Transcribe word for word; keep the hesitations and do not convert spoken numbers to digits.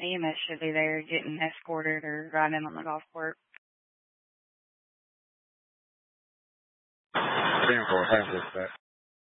E M S should be there getting escorted or riding on the golf court. ten four, ten four,